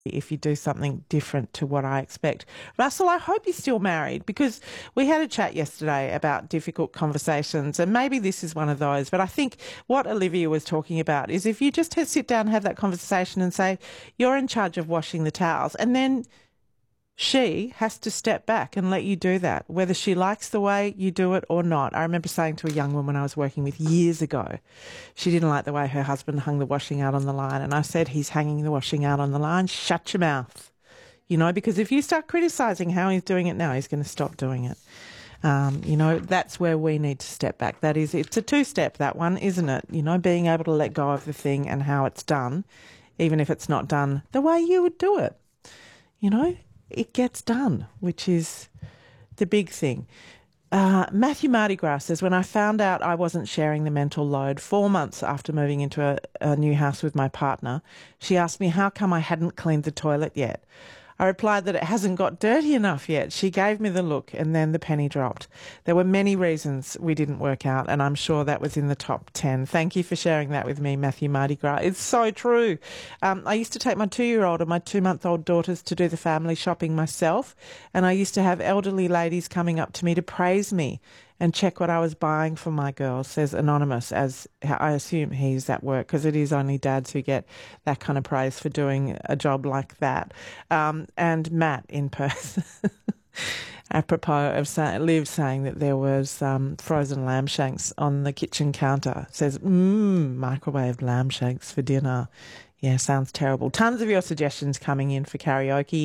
if you do something different to what I expect. Russell, I hope you're still married, because we had a chat yesterday about difficult conversations, and maybe this is one of those. But I think what Olivia was talking about is if you just sit down and have that conversation and say, you're in charge of washing the towels, and then she has to step back and let you do that, whether she likes the way you do it or not. I remember saying to a young woman I was working with years ago, she didn't like the way her husband hung the washing out on the line. And I said, he's hanging the washing out on the line. Shut your mouth. You know, because if you start criticising how he's doing it now, he's going to stop doing it. You know, that's where we need to step back. That is, it's a two-step, that one, isn't it? You know, being able to let go of the thing and how it's done, even if it's not done the way you would do it. You know, it gets done, which is the big thing. Matthew Mardi Gras says, when I found out I wasn't sharing the mental load 4 months after moving into a new house with my partner, she asked me how come I hadn't cleaned the toilet yet. I replied that it hasn't got dirty enough yet. She gave me the look and then the penny dropped. There were many reasons we didn't work out, and I'm sure that was in the top 10. Thank you for sharing that with me, Matthew Mardi Gras. It's so true. I used to take my 2-year-old and my 2-month-old daughters to do the family shopping myself, and I used to have elderly ladies coming up to me to praise me and check what I was buying for my girls, says Anonymous, as I assume he's at work, because it is only dads who get that kind of praise for doing a job like that. And Matt in Perth, apropos of Liv saying that there was frozen lamb shanks on the kitchen counter, says, microwaved lamb shanks for dinner. Yeah, sounds terrible. Tons of your suggestions coming in for karaoke.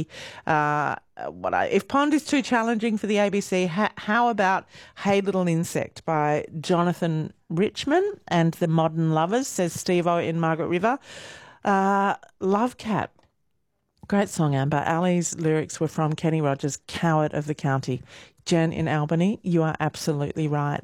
If Pond is too challenging for the ABC, how about Hey Little Insect by Jonathan Richman and the Modern Lovers, says Steve-O in Margaret River. Love Cat. Great song, Amber. Ali's lyrics were from Kenny Rogers' Coward of the County. Jen in Albany, you are absolutely right.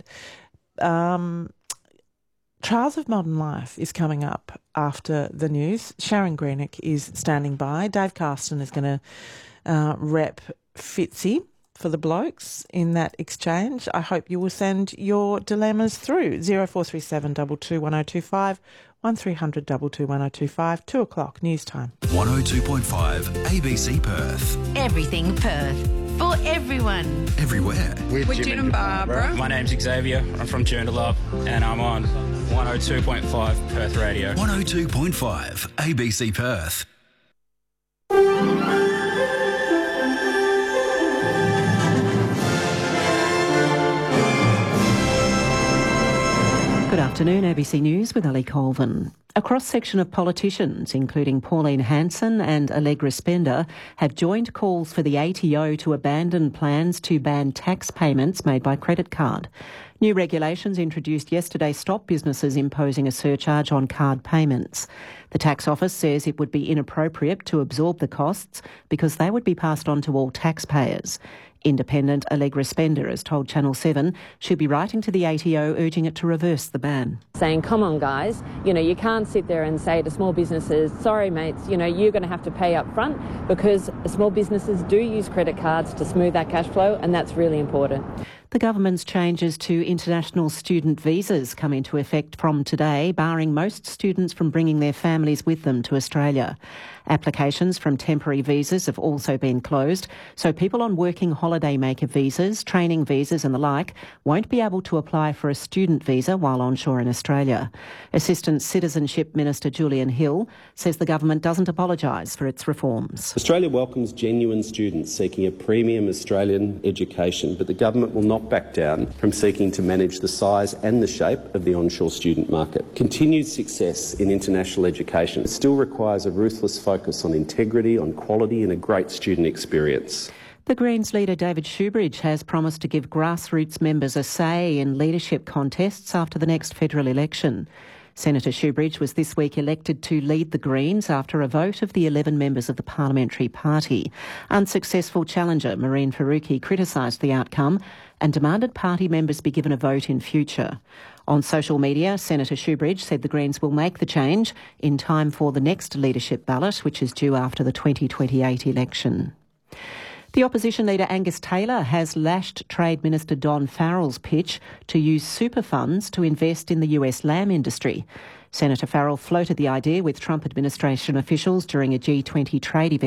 Trials of Modern Life is coming up after the news. Sharon Greenick is standing by. Dave Carston is going to rep Fitzy for the blokes in that exchange. I hope you will send your dilemmas through. 0437 22 1025, 1300 22 1025, 2 o'clock news time. 102.5 ABC Perth. Everything Perth. For everyone. Everywhere. With Jim and Barbara. My name's Xavier. I'm from Joondalup and I'm on 102.5 Perth Radio. 102.5 ABC Perth. Good afternoon, ABC News with Ali Colvin. A cross-section of politicians, including Pauline Hanson and Allegra Spender, have joined calls for the ATO to abandon plans to ban tax payments made by credit card. New regulations introduced yesterday stop businesses imposing a surcharge on card payments. The tax office says it would be inappropriate to absorb the costs because they would be passed on to all taxpayers. Independent Allegra Spender has told Channel 7 she'll be writing to the ATO urging it to reverse the ban. Saying, come on guys, you can't sit there and say to small businesses, sorry mates, you're going to have to pay up front, because small businesses do use credit cards to smooth that cash flow, and that's really important. The government's changes to international student visas come into effect from today, barring most students from bringing their families with them to Australia. Applications from temporary visas have also been closed, so people on working holidaymaker visas, training visas and the like won't be able to apply for a student visa while onshore in Australia. Assistant Citizenship Minister Julian Hill says the government doesn't apologise for its reforms. Australia welcomes genuine students seeking a premium Australian education, but the government will not back down from seeking to manage the size and the shape of the onshore student market. Continued success in international education still requires a ruthless focus on integrity, on quality and a great student experience. The Greens leader David Shoebridge has promised to give grassroots members a say in leadership contests after the next federal election. Senator Shoebridge was this week elected to lead the Greens after a vote of the 11 members of the parliamentary party. Unsuccessful challenger Mehreen Faruqi criticised the outcome and demanded party members be given a vote in future. On social media, Senator Shoebridge said the Greens will make the change in time for the next leadership ballot, which is due after the 2028 election. The opposition leader Angus Taylor has lashed Trade Minister Don Farrell's pitch to use super funds to invest in the US lamb industry. Senator Farrell floated the idea with Trump administration officials during a G20 trade event